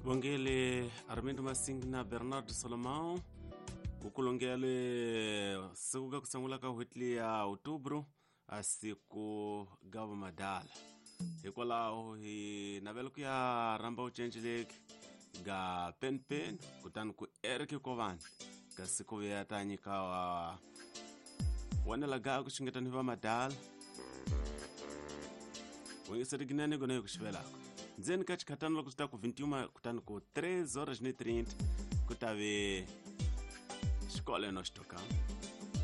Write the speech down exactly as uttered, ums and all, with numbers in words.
Wangele Armindo Masingna Bernard Solomão ukulongele siku kusangula ka hwetli ya outubro asiku gava madala hikwalaho hi navela ku ya ramba uchenjelek ga pen pen kutani ku erke kovan ka siku ya tanyika wa wanela ga ku xingetani va madala wengiseriginene gona yokuxivelako ndzeni ka xikhatani loko swi ta ku vinte e uma kutani ku três horas e trinta ku ta ve xikolo no xitokama